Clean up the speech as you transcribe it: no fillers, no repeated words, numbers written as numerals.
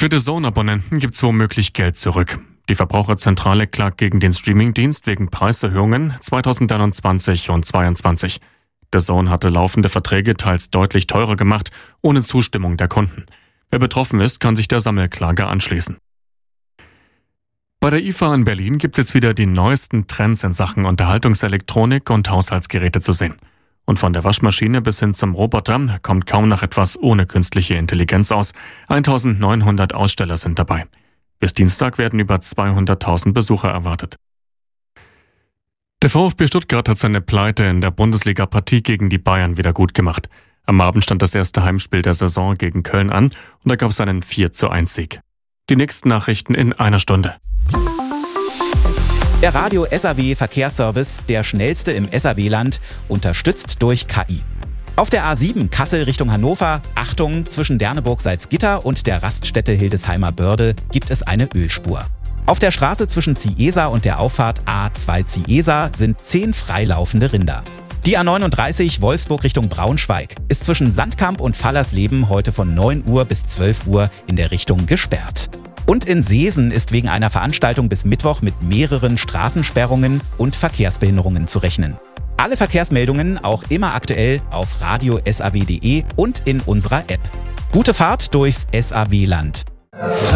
Für DAZN-Abonnenten gibt es womöglich Geld zurück. Die Verbraucherzentrale klagt gegen den Streamingdienst wegen Preiserhöhungen 2021 und 2022. DAZN hatte laufende Verträge teils deutlich teurer gemacht, ohne Zustimmung der Kunden. Wer betroffen ist, kann sich der Sammelklage anschließen. Bei der IFA in Berlin gibt es jetzt wieder die neuesten Trends in Sachen Unterhaltungselektronik und Haushaltsgeräte zu sehen. Und von der Waschmaschine bis hin zum Roboter kommt kaum noch etwas ohne künstliche Intelligenz aus. 1900 Aussteller sind dabei. Bis Dienstag werden über 200.000 Besucher erwartet. Der VfB Stuttgart hat seine Pleite in der Bundesliga-Partie gegen die Bayern wieder gut gemacht. Am Abend stand das erste Heimspiel der Saison gegen Köln an und da gab es einen 4:1-Sieg. Die nächsten Nachrichten in einer Stunde. Der Radio SAW Verkehrsservice, der schnellste im SAW-Land, unterstützt durch KI. Auf der A7 Kassel Richtung Hannover, Achtung, zwischen Derneburg-Salzgitter und der Raststätte Hildesheimer Börde gibt es eine Ölspur. Auf der Straße zwischen Ziesa und der Auffahrt A2 Ziesa sind 10 freilaufende Rinder. Die A39 Wolfsburg Richtung Braunschweig ist zwischen Sandkamp und Fallersleben heute von 9 Uhr bis 12 Uhr in der Richtung gesperrt. Und in Seesen ist wegen einer Veranstaltung bis Mittwoch mit mehreren Straßensperrungen und Verkehrsbehinderungen zu rechnen. Alle Verkehrsmeldungen auch immer aktuell auf radio-saw.de und in unserer App. Gute Fahrt durchs SAW-Land.